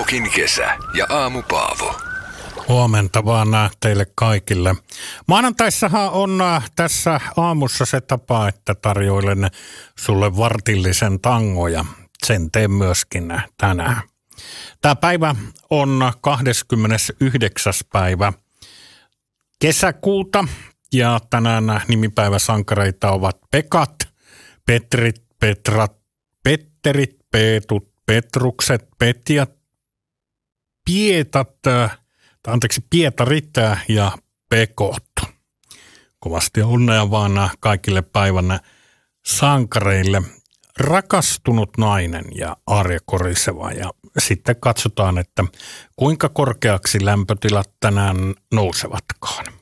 Radionokin kesä ja Aamu Paavo. Huomenta vaan teille kaikille. Maanantaissahan on tässä aamussa se tapa, että tarjoilen sulle vartillisen tangoja. Sen teen myöskin tänään. Tämä päivä on 29. päivä kesäkuuta ja tänään nimipäiväsankareita ovat Pekat, Petrit, Petrat, Petterit, Peetut, Petrukset, Petjat, Pietarit ja Pekot. Kovasti onnea vaan kaikille päivän sankareille. Rakastunut nainen ja Arja Koriseva. Ja sitten katsotaan, että kuinka korkeaksi lämpötilat tänään nousevatkaan.